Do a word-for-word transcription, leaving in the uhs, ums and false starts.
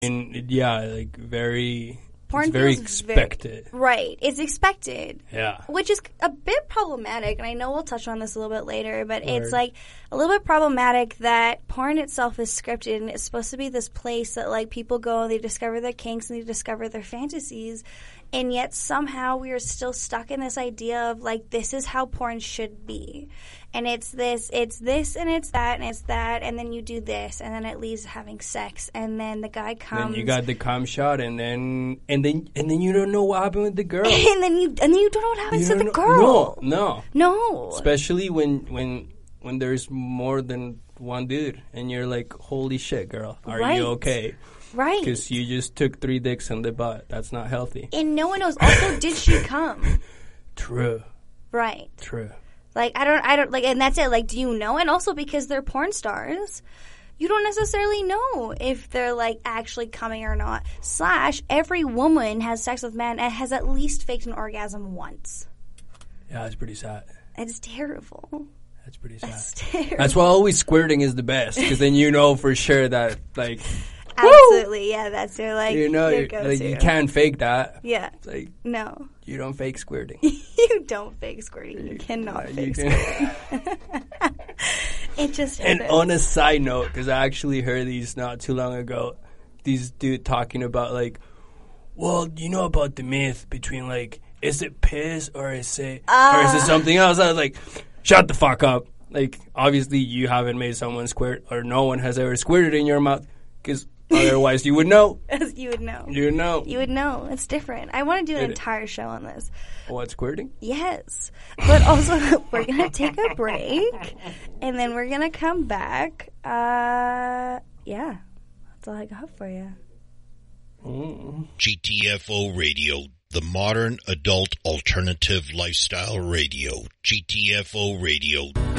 And yeah, like very, Porn it's very feels expected. Very, right. It's expected. Yeah. Which is a bit problematic, and I know we'll touch on this a little bit later, but Word. it's like a little bit problematic that porn itself is scripted, and it's supposed to be this place that like people go and they discover their kinks and they discover their fantasies, and yet somehow we are still stuck in this idea of like this is how porn should be. And it's this, it's this, and it's that, and it's that, and then you do this, and then it leads to having sex, and then the guy comes. Then you got the cum shot, and then and then and then you don't know what happened with the girl. and then you and then you don't know what happens to the know, girl. No, no, no. Especially when when when there's more than one dude, and you're like, "Holy shit, girl, are right. you okay?" Right. Because you just took three dicks in the butt. That's not healthy. And no one knows. Also, did she come? True. Right. True. Like, I don't, I don't, like, and that's it. Like, do you know? And also because they're porn stars, you don't necessarily know if they're, like, actually coming or not. Slash, every woman has sex with men and has at least faked an orgasm once. Yeah, that's pretty sad. It's terrible. That's pretty sad. That's terrible. That's why always squirting is the best, because then you know for sure that, like... Absolutely, yeah, that's your, like, you know, your like, you can't fake that. Yeah. It's like, no. You don't fake squirting. You don't fake squirting. You cannot yeah, fake you can. squirting. It just And happens. on a side note, because I actually heard these not too long ago, these dude talking about, like, well, you know about the myth between, like, is it piss or is it, uh. or is it something else? I was like, shut the fuck up. Like, obviously you haven't made someone squirt, or no one has ever squirted in your mouth, because... otherwise, you would know. You would know. You would know. You would know. It's different. I want to do an it, entire show on this. What, squirting? Yes. But also, we're going to take a break, and then we're going to come back. Uh, yeah. That's all I got for you. Mm. G T F O Radio, the modern adult alternative lifestyle radio. G T F O Radio.